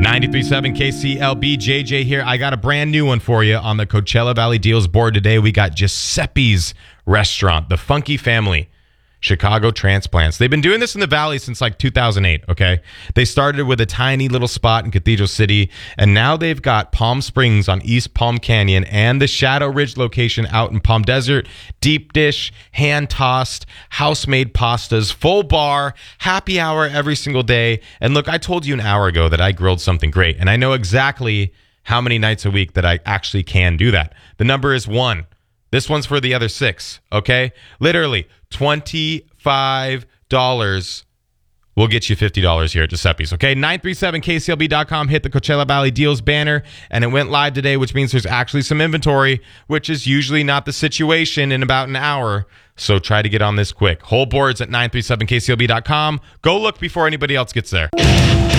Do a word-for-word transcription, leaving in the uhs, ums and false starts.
ninety-three point seven K C L B, J J here. I got a brand new one for you on the Coachella Valley Deals board today. We got Giuseppe's Restaurant, the Funky Family, Chicago Transplants. They've been doing this in the Valley since like two thousand eight, okay? They started with a tiny little spot in Cathedral City, and now they've got Palm Springs on East Palm Canyon and the Shadow Ridge location out in Palm Desert. Deep dish, hand-tossed, house-made pastas, full bar, happy hour every single day. And look, I told you an hour ago that I grilled something great, and I know exactly how many nights a week that I actually can do that. The number is one. This one's for the other six, okay? Literally, twenty-five dollars will get you fifty dollars here at Giuseppe's, okay? nine three seven K C L B dot com, hit the Coachella Valley Deals banner, and it went live today, which means there's actually some inventory, which is usually not the situation in about an hour. So try to get on this quick. Whole boards at nine three seven K C L B dot com. Go look before anybody else gets there.